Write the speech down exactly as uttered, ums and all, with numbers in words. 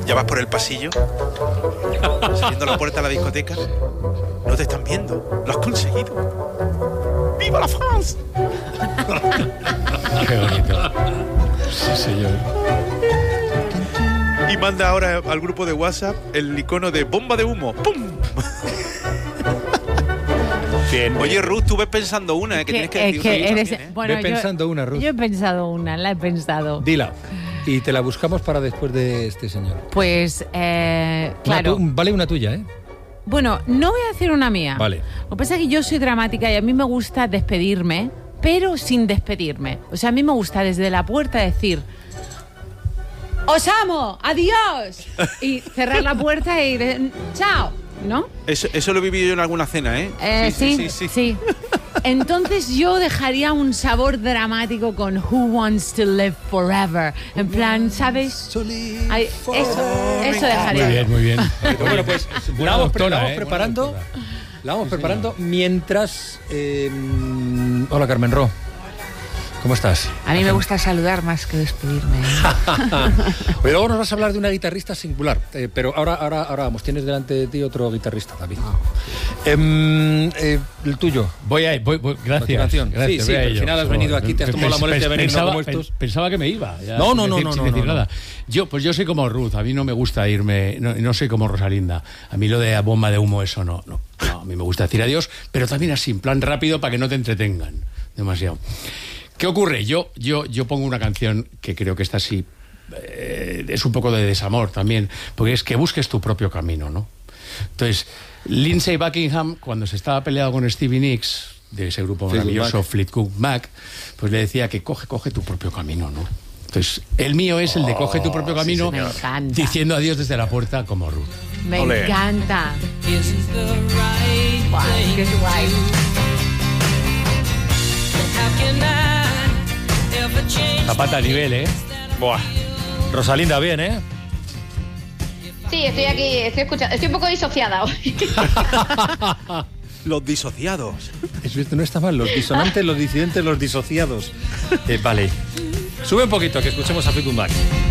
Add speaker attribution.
Speaker 1: ya vas por el pasillo, saliendo a la puerta de la discoteca. No te están viendo, lo has conseguido. ¡Viva la France!
Speaker 2: Qué bonito. Sí, señor.
Speaker 1: Y manda ahora al grupo de WhatsApp el icono de bomba de humo. ¡Pum! Bien. Oye, Ruth, tú ves pensando una, ¿eh? que, que tienes que decir
Speaker 3: que
Speaker 1: una
Speaker 3: eres,
Speaker 1: también, ¿eh?
Speaker 3: bueno,
Speaker 2: Ve
Speaker 3: yo,
Speaker 2: pensando una, Ruth.
Speaker 3: Yo he pensado una, la he pensado.
Speaker 2: Dila. Y te la buscamos para después de este señor.
Speaker 3: Pues, eh, claro.
Speaker 2: Una tu- vale una tuya, ¿eh?
Speaker 3: Bueno, no voy a decir una mía.
Speaker 2: Vale.
Speaker 3: Lo que pasa es que yo soy dramática y a mí me gusta despedirme, pero sin despedirme. O sea, a mí me gusta desde la puerta decir: ¡os amo! ¡Adiós! Y cerrar la puerta y decir: ¡chao! ¿No?
Speaker 1: Eso, eso lo he vivido yo en alguna cena, ¿eh?
Speaker 3: Eh, sí, sí, sí, sí. Entonces yo dejaría un sabor dramático con Who Wants to Live Forever. En plan, ¿sabes? Ay, eso, eso dejaría.
Speaker 2: Muy bien, muy bien.
Speaker 4: Bueno, pues
Speaker 2: Buena
Speaker 4: la vamos,
Speaker 2: doctora,
Speaker 4: la vamos
Speaker 2: ¿eh?
Speaker 4: preparando.
Speaker 2: Buena doctora.
Speaker 4: La vamos
Speaker 2: Sí,
Speaker 4: preparando
Speaker 2: señor.
Speaker 4: mientras.
Speaker 2: Eh, hola, Carmen Ro. ¿Cómo estás?
Speaker 5: A mí me gusta saludar más que despedirme.
Speaker 4: Pero luego nos vas a hablar de una guitarrista singular. Eh, pero ahora, ahora, ahora vamos, tienes delante de ti otro guitarrista, David. Em, eh, el tuyo.
Speaker 2: Voy a ir, voy, voy, gracias.
Speaker 4: Continuación.
Speaker 2: gracias.
Speaker 4: Sí, sí,
Speaker 2: voy a
Speaker 4: pero al
Speaker 2: ello.
Speaker 4: final has venido aquí, te has tomado la molestia de venir, no
Speaker 2: pensaba,
Speaker 4: como estos.
Speaker 2: Pensaba que me iba. Ya,
Speaker 4: No, no,
Speaker 2: sin
Speaker 4: no,
Speaker 2: decir-
Speaker 4: no,
Speaker 2: sin
Speaker 4: no,
Speaker 2: decir
Speaker 4: no,
Speaker 2: nada. Yo, pues yo soy como Ruth, a mí no me gusta irme, no, no soy como Rosalinda. A mí lo de la bomba de humo, eso no, no, no. A mí me gusta decir adiós, pero también así, en plan rápido, para que no te entretengan demasiado. ¿Qué ocurre? Yo, yo, yo pongo una canción que creo que está así, eh, es un poco de desamor también, porque es que busques tu propio camino, ¿no? Entonces, Lindsey Buckingham, cuando se estaba peleado con Stevie Nicks, de ese grupo
Speaker 4: Fleetwood
Speaker 2: maravilloso,
Speaker 4: Mac.
Speaker 2: Fleetwood Mac, pues le decía que coge, coge tu propio camino, ¿no? Entonces, el mío es el de coge tu propio camino,
Speaker 3: Me encanta.
Speaker 2: diciendo adiós desde la puerta como Ruth.
Speaker 3: Me
Speaker 1: Olé.
Speaker 3: encanta. Guau, qué guay.
Speaker 2: Zapata a nivel, ¿eh?
Speaker 4: Buah. Rosalinda, bien, ¿eh?
Speaker 6: Sí, estoy aquí, estoy escuchando. Estoy un poco disociada hoy.
Speaker 1: Los disociados.
Speaker 4: Esto no está mal. Los disonantes, los disidentes, los disociados. Eh, vale. Sube un poquito, que escuchemos a Fleetwood Mac.